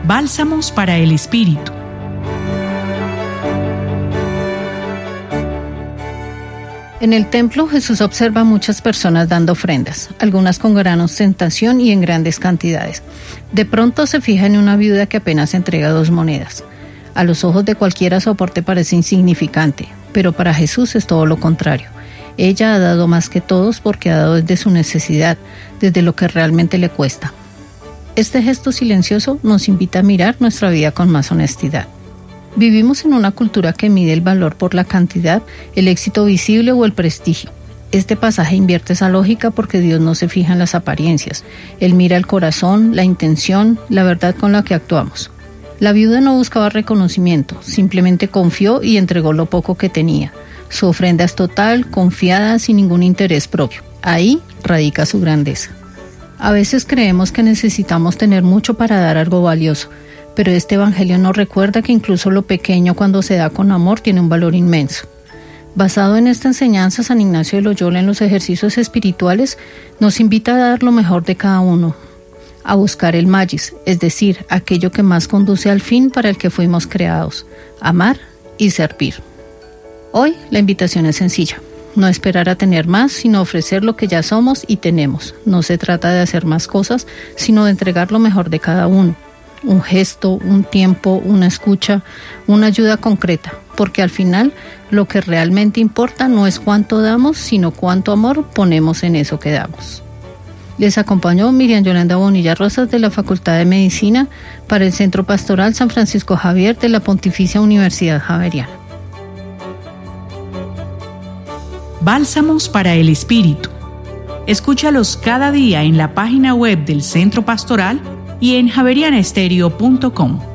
Bálsamos para el Espíritu. En el templo, Jesús observa a muchas personas dando ofrendas, algunas con gran ostentación y en grandes cantidades. De pronto se fija en una viuda que apenas entrega 2 monedas. A los ojos de cualquiera su aporte parece insignificante, pero para Jesús es todo lo contrario. Ella ha dado más que todos porque ha dado desde su necesidad, desde lo que realmente le cuesta. Este gesto silencioso nos invita a mirar nuestra vida con más honestidad. Vivimos en una cultura que mide el valor por la cantidad, el éxito visible o el prestigio. Este pasaje invierte esa lógica porque Dios no se fija en las apariencias. Él mira el corazón, la intención, la verdad con la que actuamos. La viuda no buscaba reconocimiento, simplemente confió y entregó lo poco que tenía. Su ofrenda es total, confiada, sin ningún interés propio. Ahí radica su grandeza. A veces creemos que necesitamos tener mucho para dar algo valioso, pero este evangelio nos recuerda que incluso lo pequeño, cuando se da con amor, tiene un valor inmenso. Basado en esta enseñanza, San Ignacio de Loyola en los ejercicios espirituales nos invita a dar lo mejor de cada uno, a buscar el magis, es decir, aquello que más conduce al fin para el que fuimos creados, amar y servir. Hoy la invitación es sencilla. No esperar a tener más, sino ofrecer lo que ya somos y tenemos. No se trata de hacer más cosas, sino de entregar lo mejor de cada uno. Un gesto, un tiempo, una escucha, una ayuda concreta. Porque al final, lo que realmente importa no es cuánto damos, sino cuánto amor ponemos en eso que damos. Les acompañó Miriam Yolanda Bonilla Rosas de la Facultad de Medicina para el Centro Pastoral San Francisco Javier de la Pontificia Universidad Javeriana. Bálsamos para el Espíritu. Escúchalos cada día en la página web del Centro Pastoral y en javerianestereo.com.